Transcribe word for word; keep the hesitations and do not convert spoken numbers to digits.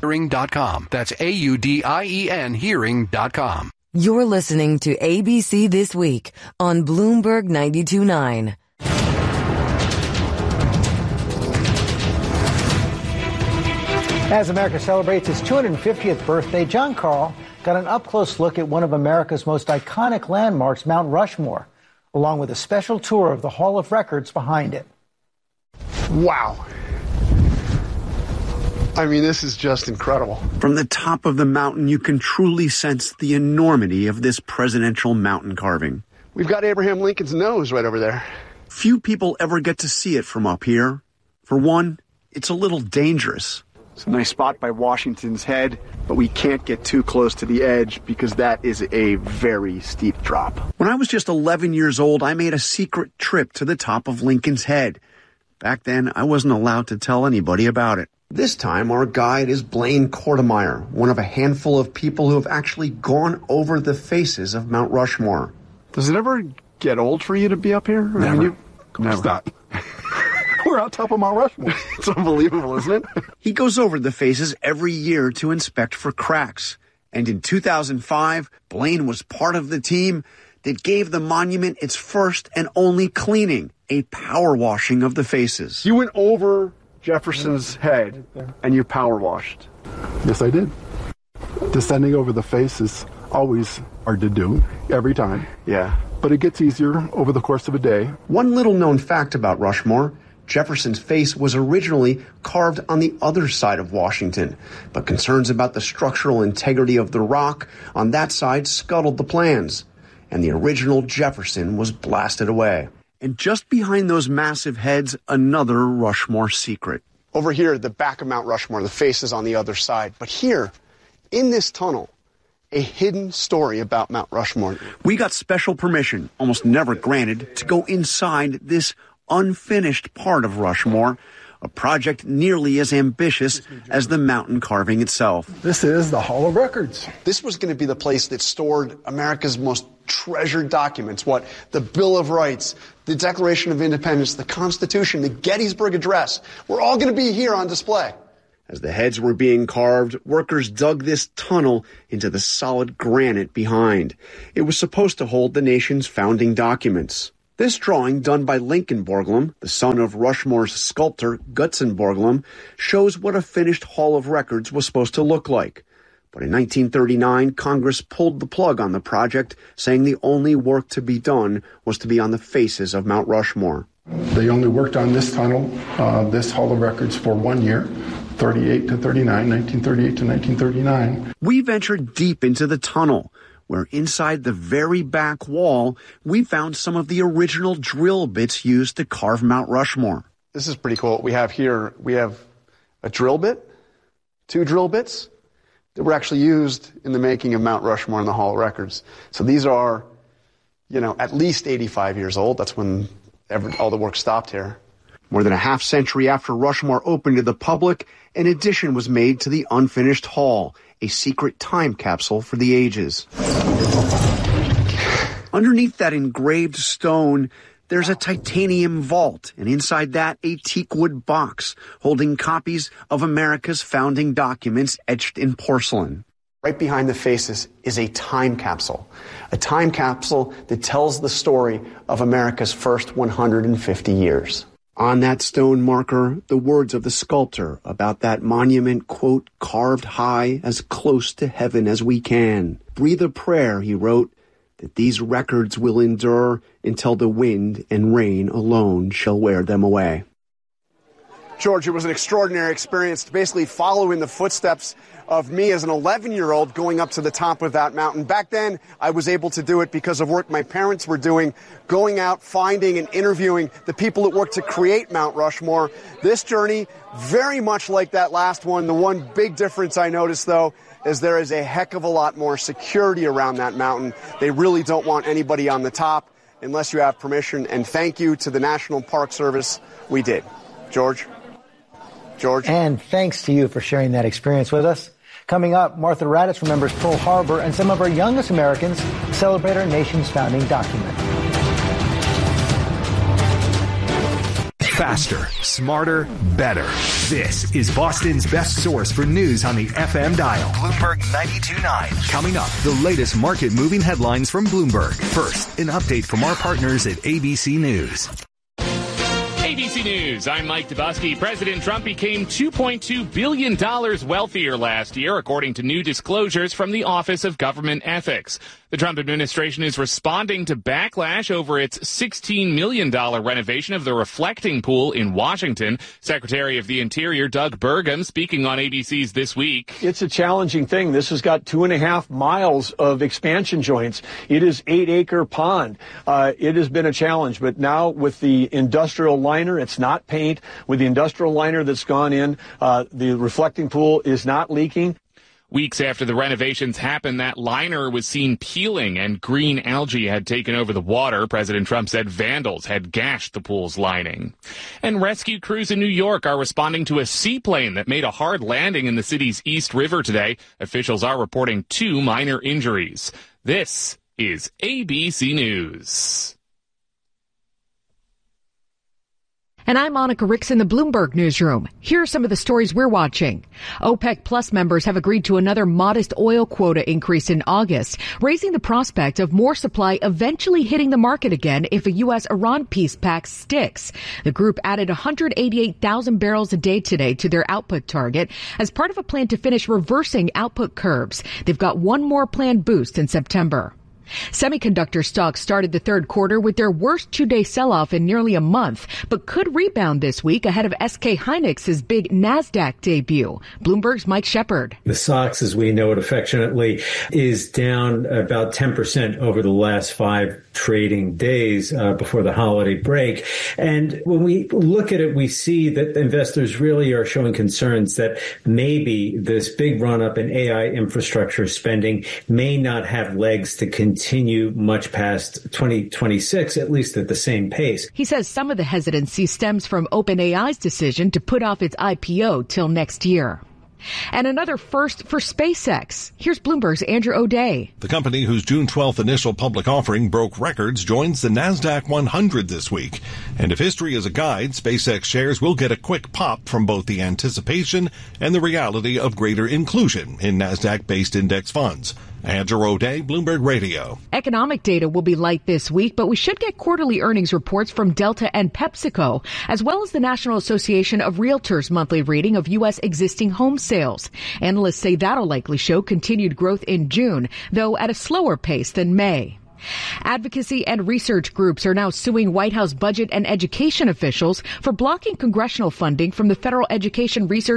hearing dot com. That's A U D I E N hearing dot com. You're listening to A B C This Week on Bloomberg ninety-two point nine. As America celebrates its two hundred fiftieth birthday, John Carl got an up-close look at one of America's most iconic landmarks, Mount Rushmore, along with a special tour of the Hall of Records behind it. Wow. I mean, this is just incredible. From the top of the mountain, you can truly sense the enormity of this presidential mountain carving. We've got Abraham Lincoln's nose right over there. Few people ever get to see it from up here. For one, it's a little dangerous. It's a nice spot by Washington's head, but we can't get too close to the edge because that is a very steep drop. When I was just eleven years old, I made a secret trip to the top of Lincoln's Head. Back then, I wasn't allowed to tell anybody about it. This time, our guide is Blaine Kortemeyer, one of a handful of people who have actually gone over the faces of Mount Rushmore. Does it ever get old for you to be up here? Never. I mean, you, Never. Stop. We're on top of Mount Rushmore. It's unbelievable, isn't it? He goes over the faces every year to inspect for cracks. And in two thousand five, Blaine was part of the team that gave the monument its first and only cleaning, a power washing of the faces. You went over Jefferson's head and you power washed. Yes, I did. Descending over the face is always hard to do, every time. Yeah. But it gets easier over the course of a day. One little known fact about Rushmore, Jefferson's face was originally carved on the other side of Washington, but concerns about the structural integrity of the rock on that side scuttled the plans, and the original Jefferson was blasted away. And just behind those massive heads, another Rushmore secret. Over here, the back of Mount Rushmore, the face is on the other side. But here, in this tunnel, a hidden story about Mount Rushmore. We got special permission, almost never granted, to go inside this unfinished part of Rushmore, a project nearly as ambitious as the mountain carving itself. This is the Hall of Records. This was going to be the place that stored America's most treasured documents, what? The Bill of Rights, the Declaration of Independence, the Constitution, the Gettysburg Address. We're all going to be here on display. As the heads were being carved, workers dug this tunnel into the solid granite behind. It was supposed to hold the nation's founding documents. This drawing, done by Lincoln Borglum, the son of Rushmore's sculptor Gutzon Borglum, shows what a finished Hall of Records was supposed to look like. But in nineteen thirty-nine, Congress pulled the plug on the project, saying the only work to be done was to be on the faces of Mount Rushmore. They only worked on this tunnel, uh, this Hall of Records, for one year, thirty-eight to thirty-nine, nineteen thirty-eight to nineteen thirty-nine. We ventured deep into the tunnel, where inside the very back wall, we found some of the original drill bits used to carve Mount Rushmore. This is pretty cool. What we have here, we have a drill bit, two drill bits, that were actually used in the making of Mount Rushmore in the Hall of Records. So these are, you know, at least eighty-five years old. That's when every, all the work stopped here. More than a half century after Rushmore opened to the public, an addition was made to the unfinished hall, a secret time capsule for the ages. Underneath that engraved stone, there's a titanium vault, and inside that, a teakwood box holding copies of America's founding documents etched in porcelain. Right behind the faces is a time capsule, a time capsule that tells the story of America's first one hundred fifty years. On that stone marker, the words of the sculptor about that monument, quote, carved high as close to heaven as we can. Breathe a prayer, he wrote, that these records will endure until the wind and rain alone shall wear them away. George, it was an extraordinary experience to basically follow in the footsteps of me as an eleven-year-old going up to the top of that mountain. Back then, I was able to do it because of work my parents were doing, going out, finding and interviewing the people that worked to create Mount Rushmore. This journey, very much like that last one. The one big difference I noticed, though, is there is a heck of a lot more security around that mountain. They really don't want anybody on the top unless you have permission. And thank you to the National Park Service. We did. George? George? And thanks to you for sharing that experience with us. Coming up, Martha Raddatz remembers Pearl Harbor, and some of our youngest Americans celebrate our nation's founding document. Faster, smarter, better. This is Boston's best source for news on the F M dial. Bloomberg ninety-two point nine. Coming up, the latest market-moving headlines from Bloomberg. First, an update from our partners at A B C News. A B C News, I'm Mike Dubusky. President Trump became two point two billion dollars wealthier last year, according to new disclosures from the Office of Government Ethics. The Trump administration is responding to backlash over its sixteen million dollars renovation of the reflecting pool in Washington. Secretary of the Interior Doug Burgum speaking on A B C's This Week. It's a challenging thing. This has got two and a half miles of expansion joints. It is eight acre pond. Uh, it has been a challenge, but now with the industrial liner, it's not paint. With the industrial liner that's gone in, uh, the reflecting pool is not leaking. Weeks after the renovations happened, that liner was seen peeling and green algae had taken over the water. President Trump said vandals had gashed the pool's lining. And rescue crews in New York are responding to a seaplane that made a hard landing in the city's East River today. Officials are reporting two minor injuries. This is A B C News. And I'm Monica Ricks in the Bloomberg newsroom. Here are some of the stories we're watching. OPEC Plus members have agreed to another modest oil quota increase in August, raising the prospect of more supply eventually hitting the market again if a U S Iran peace pact sticks. The group added one hundred eighty-eight thousand barrels a day today to their output target as part of a plan to finish reversing output curbs. They've got one more planned boost in September. Semiconductor stocks started the third quarter with their worst two-day sell-off in nearly a month, but could rebound this week ahead of S K Hynix's big NASDAQ debut. Bloomberg's Mike Shepard. The S O X, as we know it affectionately, is down about ten percent over the last five trading days uh, before the holiday break. And when we look at it, we see that investors really are showing concerns that maybe this big run-up in A I infrastructure spending may not have legs to continue continue much past twenty twenty-six, at least at the same pace. He says some of the hesitancy stems from OpenAI's decision to put off its I P O till next year. And another first for SpaceX. Here's Bloomberg's Andrew O'Day. The company whose June twelfth initial public offering broke records joins the NASDAQ one hundred this week. And if history is a guide, SpaceX shares will get a quick pop from both the anticipation and the reality of greater inclusion in NASDAQ-based index funds. Andrew O'Day, Bloomberg Radio. Economic data will be light this week, but we should get quarterly earnings reports from Delta and PepsiCo, as well as the National Association of Realtors' monthly reading of U S existing home sales. Analysts say that'll likely show continued growth in June, though at a slower pace than May. Advocacy and research groups are now suing White House budget and education officials for blocking congressional funding from the Federal Education Research